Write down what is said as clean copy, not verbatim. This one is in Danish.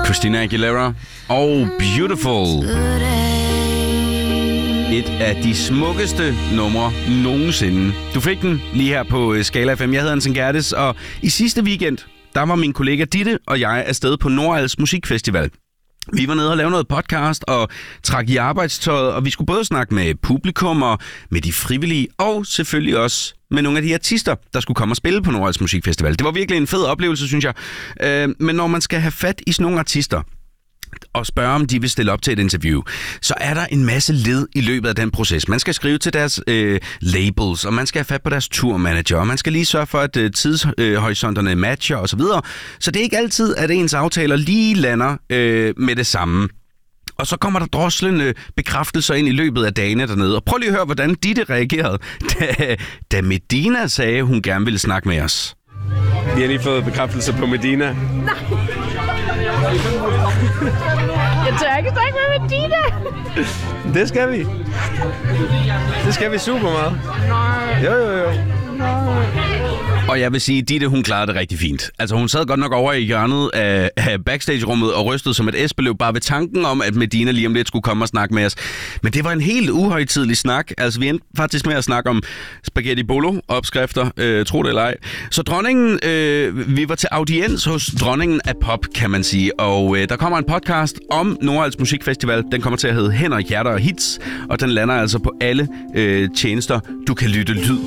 Christina Aguilera og Beautiful. Et af de smukkeste numre nogensinde. Du fik den lige her på Skala FM. Jeg hedder Hansen Gerdes, og i sidste weekend, der var min kollega Ditte og jeg afsted på Nordals Musikfestival. Vi var nede og lavede noget podcast og trak i arbejdstøjet, og vi skulle både snakke med publikum og med de frivillige, og selvfølgelig også med nogle af de artister, der skulle komme og spille på Nordals Musikfestival. Det var virkelig en fed oplevelse, synes jeg. Men når man skal have fat i sådan nogle artister, og spørge, om de vil stille op til et interview, så er der en masse led i løbet af den proces. Man skal skrive til deres labels, og man skal have fat på deres tourmanager, og man skal lige sørge for, at tidshorisonterne matcher osv. Så det er ikke altid, at ens aftaler lige lander med det samme. Og så kommer der drosslende bekræftelser ind i løbet af dagene dernede. Og prøv lige at høre, hvordan Ditte reagerede, da Medina sagde, hun gerne ville snakke med os. Vi har lige fået bekræftelse på Medina. Nej. Jeg tør ikke snakke med Medina. Det skal vi. Det skal vi super meget. Nej. Jo. Nej. Og jeg vil sige, Ditte, hun klarede det rigtig fint. Altså, hun sad godt nok over i hjørnet af backstage-rummet og rystede som et æsbeløv bare ved tanken om, at Medina lige om lidt skulle komme og snakke med os. Men det var en helt uhøjtidelig snak. Altså, vi endte faktisk med at snakke om spaghetti bolo-opskrifter, tro det eller ej. Så dronningen, vi var til audiens hos dronningen af pop, kan man sige. Og der kommer en podcast om Nordals Musikfestival. Den kommer til at hedde Hænder, Hjerter og Hits. Og den lander altså på alle tjenester, du kan lytte lyd